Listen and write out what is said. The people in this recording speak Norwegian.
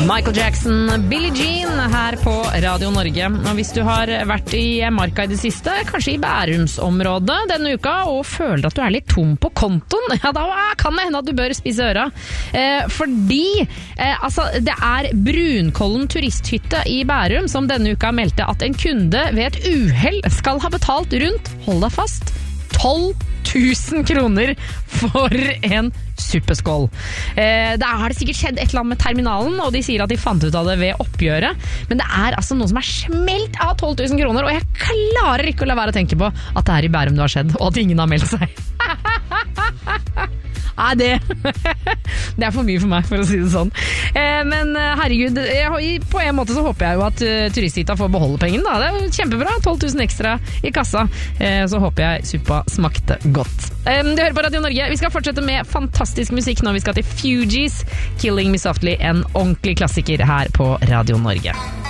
Michael Jackson, Billie Jean her på Radio Norge. Og hvis du har vært i Marka i det siste, kanskje i Bærumsområdet denne uka, og føler at du er litt tom på kontoen, ja da kan det hende at du bør spise øra. Fordi det er Brunkollen turisthytte i Bærum som denne uka meldte at en kunde ved et uhell skal ha betalt rundt, hold deg fast, 12 000 kroner for en suppeskål. Det har sikkert skjedd et eller annet med terminalen, og de sier at de fant ut av det ved oppgjøret, men det er altså noe som er smelt av 12 000 kroner, og jeg klarer ikke å la være å tenke på at det er i Bærum det har skjedd, og at ingen har meldt seg. Nei, det er for mye for meg, for å si det sånn. Men herregud, på en måte så håper jeg jo at turisthytta får beholde pengene da. Det er jo kjempebra, 12 000 ekstra i kassa. Så håper jeg suppa smakte godt. Du hører på Radio Norge. Vi skal fortsette med fantastisk musikk når vi skal til Fugees, Killing Me Softly, en ordentlig klassiker her på Radio Norge.